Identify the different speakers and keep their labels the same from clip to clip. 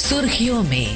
Speaker 1: सुर्खियों में।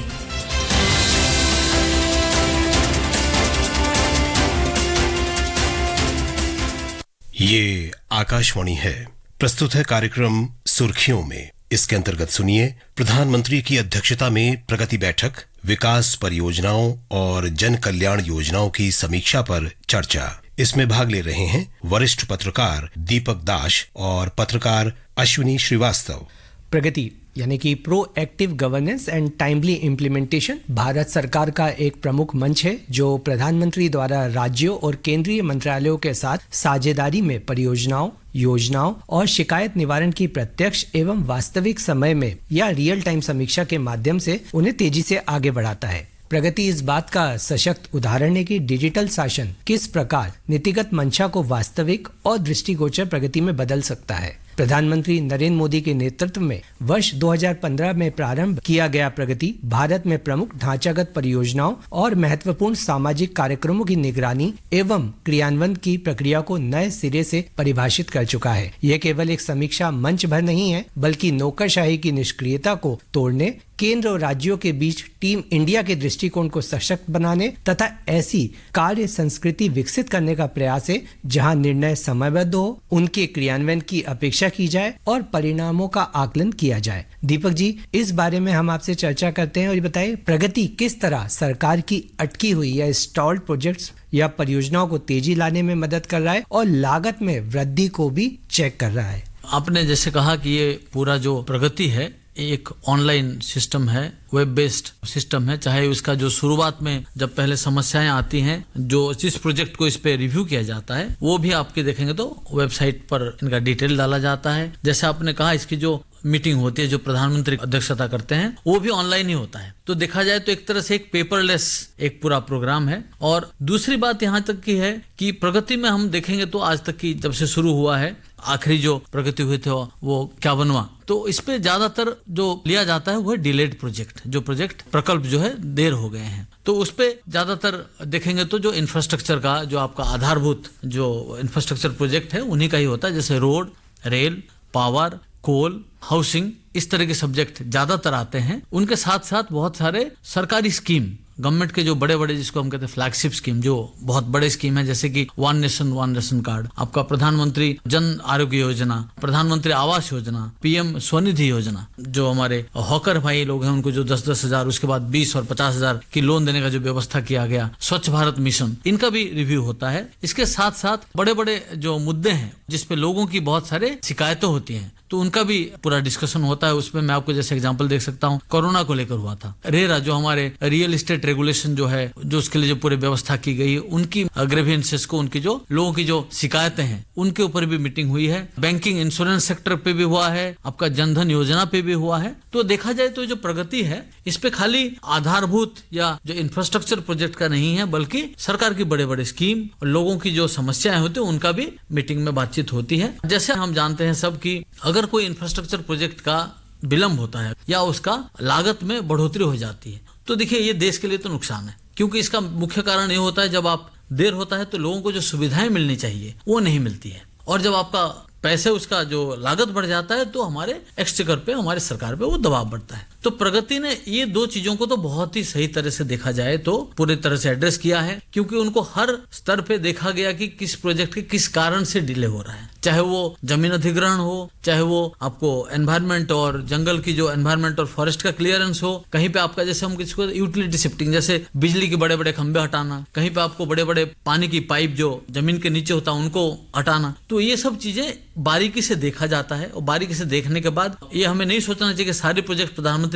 Speaker 2: ये आकाशवाणी है। प्रस्तुत है कार्यक्रम सुर्खियों में। इसके अंतर्गत सुनिए प्रधानमंत्री की अध्यक्षता में प्रगति बैठक, विकास परियोजनाओं और जन कल्याण योजनाओं की समीक्षा पर चर्चा। इसमें भाग ले रहे हैं वरिष्ठ पत्रकार दीपक दास और पत्रकार अश्विनी श्रीवास्तव।
Speaker 3: प्रगति यानी कि proactive governance and timely implementation Bharat सरकार का एक प्रमुख मंच है जो प्रधानमंत्री द्वारा राज्यों और केंद्रीय मंत्रालयों के साथ साझेदारी में परियोजनाओं, योजनाओं और शिकायत निवारण की प्रत्यक्ष एवं वास्तविक समय में या रियल टाइम समीक्षा के माध्यम से उन्हें तेजी से आगे बढ़ाता है। प्रगति इस बात का सशक्त उदाहरण है कि डिजिटल शासन किस प्रकार नीतिगत मंशा को वास्तविक और दृष्टिगोचर प्रगति में बदल सकता है। प्रधानमंत्री नरेंद्र मोदी के नेतृत्व में वर्ष 2015 में प्रारंभ किया गया प्रगति भारत में प्रमुख ढांचागत परियोजनाओं और महत्वपूर्ण सामाजिक कार्यक्रमों की निगरानी एवं क्रियान्वयन की प्रक्रिया को नए सिरे से परिभाषित कर चुका है। यह केवल एक समीक्षा मंच भर नहीं है, बल्कि नौकरशाही की निष्क्रियता को तोड़ने, केंद्र और राज्यों के बीच टीम इंडिया के दृष्टिकोण को सशक्त बनाने तथा ऐसी कार्य संस्कृति विकसित करने का प्रयास है जहां निर्णय समयबद्ध हो, उनके क्रियान्वयन की अपेक्षा की जाए और परिणामों का आकलन किया जाए। दीपक जी, इस बारे में हम आपसे चर्चा करते हैं और ये बताइए प्रगति किस तरह सरकार की अटकी हुई या स्टॉल्ड प्रोजेक्ट्स या परियोजनाओं को तेजी लाने में मदद कर रहा है और लागत में वृद्धि को भी चेक कर रहा है।
Speaker 4: आपने जैसे कहा कि ये पूरा जो प्रगति है एक ऑनलाइन सिस्टम है, वेब बेस्ड सिस्टम है। चाहे उसका जो शुरुआत में जब पहले समस्याएं आती हैं, जो जिस प्रोजेक्ट को इस पे रिव्यू किया जाता है वो भी आपके देखेंगे तो वेबसाइट पर इनका डिटेल डाला जाता है। जैसे आपने कहा इसकी जो मीटिंग होती है, जो प्रधानमंत्री अध्यक्षता करते हैं, वो भी ऑनलाइन ही होता है। तो देखा जाए तो एक तरह से एक पेपरलेस एक पूरा प्रोग्राम है। और दूसरी बात यहाँ तक की है कि प्रगति में हम देखेंगे तो आज तक की जब से शुरू हुआ है, आखिरी जो प्रगति हुए थे वो 51वां, तो इस पे ज्यादातर जो लिया जाता है वो है डिलेड प्रोजेक्ट, जो प्रोजेक्ट प्रकल्प जो है देर हो गए हैं। तो उस पे ज्यादातर देखेंगे तो जो इंफ्रास्ट्रक्चर का जो आपका आधारभूत जो इंफ्रास्ट्रक्चर प्रोजेक्ट है उन्हीं का ही होता है, जैसे रोड, रेल, पावर, कोल, हाउसिंग, इस तरह के सब्जेक्ट ज्यादातर आते हैं। उनके साथ साथ बहुत सारे सरकारी स्कीम, गवर्नमेंट के जो बड़े बड़े जिसको हम कहते हैं फ्लैगशिप स्कीम, जो बहुत बड़े स्कीम है, जैसे कि one nation one ration card, आपका प्रधानमंत्री जन आरोग्य योजना, प्रधानमंत्री आवास योजना, पीएम स्वनिधि योजना, जो हमारे हॉकर भाई लोग हैं उनको जो 10-10 हजार, उसके बाद 20 और 50 हजार की लोन देने का जो व्यवस्था किया गया, स्वच्छ भारत मिशन, इनका भी रिव्यू होता है। इसके साथ साथ बड़े बड़े जो मुद्दे हैं जिसपे लोगों की बहुत सारे शिकायतें होती हैं, तो उनका भी पूरा डिस्कशन होता है। उसमें मैं आपको जैसे एग्जांपल देख सकता हूँ, कोरोना को लेकर हुआ था, रेरा जो हमारे रियल एस्टेट रेगुलेशन जो है, जो उसके लिए जो पूरी व्यवस्था की गई है, उनकी ग्रीवेंसेस को, उनकी जो लोगों की जो शिकायतें हैं उनके ऊपर भी मीटिंग हुई है। बैंकिंग इंश्योरेंस सेक्टर पे भी हुआ है, आपका जनधन योजना पे भी हुआ है। तो देखा जाए तो जो प्रगति है इस पे खाली आधारभूत या जो इंफ्रास्ट्रक्चर प्रोजेक्ट का नहीं है, बल्कि सरकार की बड़े बड़े स्कीम और लोगों की जो समस्याएं होती है उनका भी मीटिंग में बातचीत होती है। जैसे हम जानते हैं सब कि अगर कोई इंफ्रास्ट्रक्चर प्रोजेक्ट का विलंब होता है या उसका लागत में बढ़ोतरी हो जाती है, तो देखिए ये देश के लिए तो नुकसान है, क्योंकि इसका मुख्य कारण ये होता है जब आप देर होता है तो लोगों को जो सुविधाएं मिलनी चाहिए वो नहीं मिलती है, और जब आपका पैसे उसका जो लागत बढ़ जाता है तो हमारे एक्सचेकर पे, हमारे सरकार पे वो दबाव बढ़ता है। तो प्रगति ने ये दो चीजों को तो बहुत ही सही तरह से देखा जाए तो पूरी तरह से एड्रेस किया है, क्योंकि उनको हर स्तर पे देखा गया कि किस प्रोजेक्ट के किस कारण से डिले हो रहा है, चाहे वो जमीन अधिग्रहण हो, चाहे वो आपको एनवायरमेंट और जंगल की जो एनवायरमेंट और फॉरेस्ट का क्लियरेंस हो, कहीं पे आपका जैसे हम किसको यूटिलिटी शिफ्टिंग, जैसे बिजली के बड़े बड़े खंभे हटाना, कहीं पे आपको बड़े बड़े पानी की पाइप जो जमीन के नीचे होता है उनको हटाना। तो ये सब चीजें बारीकी से देखा जाता है, और बारीकी से देखने के बाद ये हमें नहीं सोचना चाहिए कि सारे प्रोजेक्ट प्रधानमंत्री